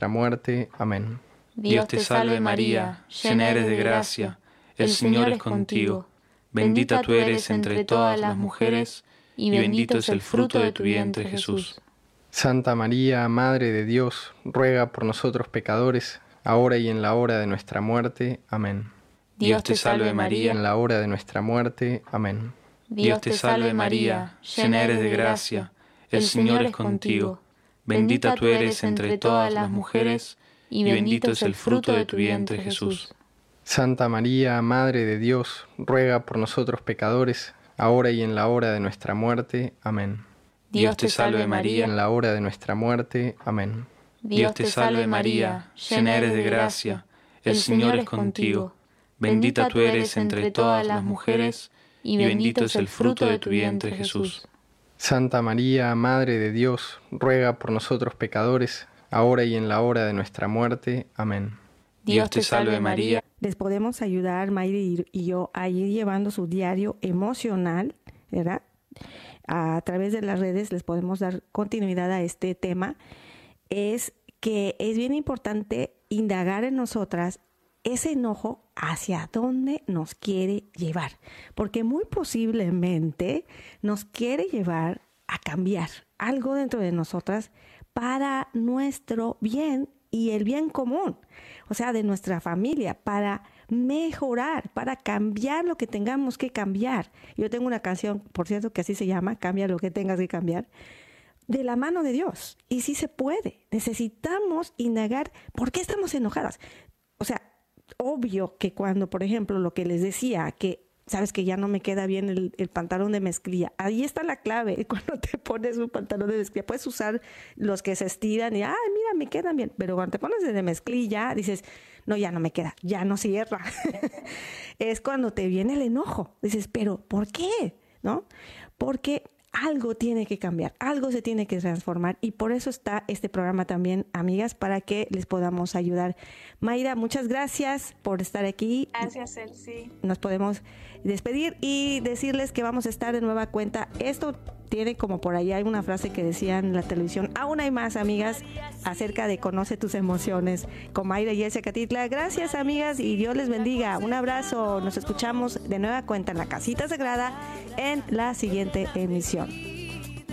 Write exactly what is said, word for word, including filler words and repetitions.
nuestra muerte. Amén. Dios te salve María, llena eres de gracia, el Señor es contigo. Bendita tú eres entre todas las mujeres, y bendito es el fruto de tu vientre, Jesús. Santa María, Madre de Dios, ruega por nosotros pecadores, ahora y en la hora de nuestra muerte. Amén. Dios te salve María, En la hora de nuestra muerte. Amén. Dios te salve María, llena eres de gracia, el Señor es contigo. Bendita tú eres entre todas las mujeres, y bendito es el fruto de tu vientre, Jesús. Santa María, Madre de Dios, ruega por nosotros pecadores, ahora y en la hora de nuestra muerte. Amén. Dios te salve María, En la hora de nuestra muerte. Amén. Dios te salve María, llena eres de gracia, el Señor es contigo. Bendita tú eres entre todas las mujeres, y bendito es el fruto de tu vientre, Jesús. Santa María, Madre de Dios, ruega por nosotros pecadores, ahora y en la hora de nuestra muerte. Amén. Dios te salve María. Les podemos ayudar, Mayri y yo, a ir llevando su diario emocional, ¿verdad? A través de las redes les podemos dar continuidad a este tema. Es que es bien importante indagar en nosotras ese enojo hacia dónde nos quiere llevar, porque muy posiblemente nos quiere llevar a cambiar algo dentro de nosotras para nuestro bien y el bien común, o sea, de nuestra familia, para mejorar, para cambiar lo que tengamos que cambiar. Yo tengo una canción, por cierto, que así se llama, Cambia lo que tengas que cambiar, de la mano de Dios. Y sí se puede. Necesitamos indagar por qué estamos enojadas. O sea, obvio que cuando, por ejemplo, lo que les decía, que sabes que ya no me queda bien el, el pantalón de mezclilla, ahí está la clave. Cuando te pones un pantalón de mezclilla, puedes usar los que se estiran y, ay, mira, me quedan bien. Pero cuando te pones de mezclilla, dices, no, ya no me queda, ya no cierra. Es cuando te viene el enojo. Dices, pero ¿por qué? ¿No? Porque algo tiene que cambiar, algo se tiene que transformar, y por eso está este programa también, amigas, para que les podamos ayudar. Mayra, muchas gracias por estar aquí. Gracias, Elsie. Nos podemos despedir y decirles que vamos a estar de nueva cuenta. Esto tiene como por ahí, hay una frase que decían en la televisión, aún hay más, amigas, acerca de conoce tus emociones, con Mayra y Elsie Catitla. Gracias, amigas, y Dios les bendiga. Un abrazo. Nos escuchamos de nueva cuenta en la Casita Sagrada en la siguiente emisión.